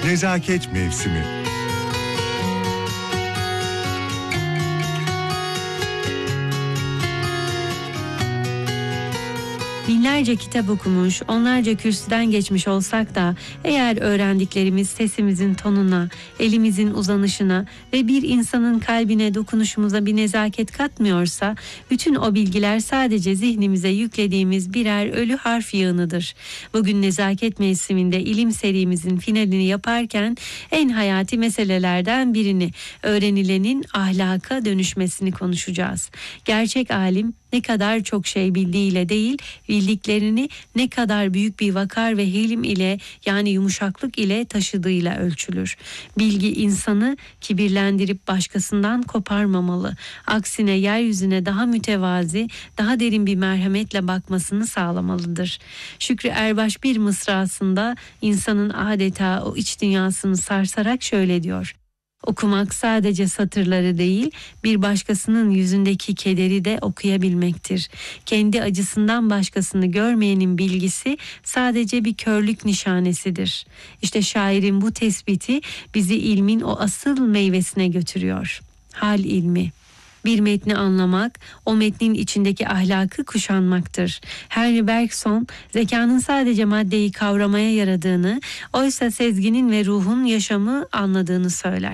Nezaket Mevsimi. Binlerce kitap okumuş, onlarca kürsüden geçmiş olsak da eğer öğrendiklerimiz sesimizin tonuna, elimizin uzanışına ve bir insanın kalbine dokunuşumuza bir nezaket katmıyorsa, bütün o bilgiler sadece zihnimize yüklediğimiz birer ölü harf yığınıdır. Bugün Nezaket Mevsimi'nde ilim serimizin finalini yaparken en hayati meselelerden birini, öğrenilenin ahlaka dönüşmesini konuşacağız. Gerçek alim ne kadar çok şey bildiğiyle değil, bildiklerini ne kadar büyük bir vakar ve hilim ile, yani yumuşaklık ile taşıdığıyla ölçülür. Bilgi insanı kibirlendirip başkasından koparmamalı. Aksine yeryüzüne daha mütevazi, daha derin bir merhametle bakmasını sağlamalıdır. Şükrü Erbaş bir mısrasında insanın adeta o iç dünyasını sarsarak şöyle diyor: okumak sadece satırları değil, bir başkasının yüzündeki kederi de okuyabilmektir. Kendi acısından başkasını görmeyenin bilgisi sadece bir körlük nişanesidir. İşte şairin bu tespiti bizi ilmin o asıl meyvesine götürüyor. Hal ilmi. Bir metni anlamak, o metnin içindeki ahlakı kuşanmaktır. Henry Bergson, zekanın sadece maddeyi kavramaya yaradığını, oysa sezginin ve ruhun yaşamı anladığını söyler.